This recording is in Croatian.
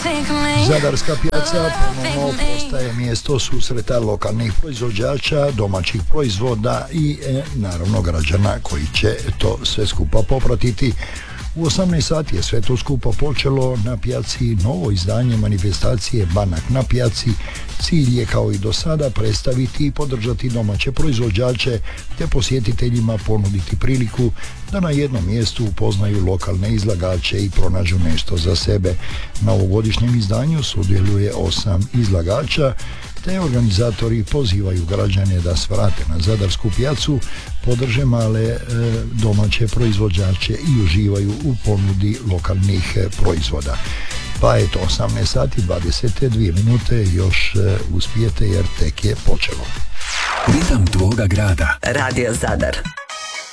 Zadarska pijaca ponovno postaje mjesto susreta lokalnih proizvođača, domaćih proizvoda i naravno građana koji će to sve skupa popratiti. U 18 sati je sve to skupo počelo na pijaci novo izdanje manifestacije Banak na pijaci. Cilj je kao i do sada predstaviti i podržati domaće proizvođače te posjetiteljima ponuditi priliku da na jednom mjestu upoznaju lokalne izlagače i pronađu nešto za sebe. Na ovogodišnjem izdanju sudjeluje 8 izlagača te organizatori pozivaju građane da svrate na Zadarsku pijacu, podrže male domaće proizvođače i uživaju u ponudi lokalnih proizvoda. Pa eto, 18 sati 22 minute još uspijete jer tek je počelo. Ritam tvoga grada. Radio Zadar.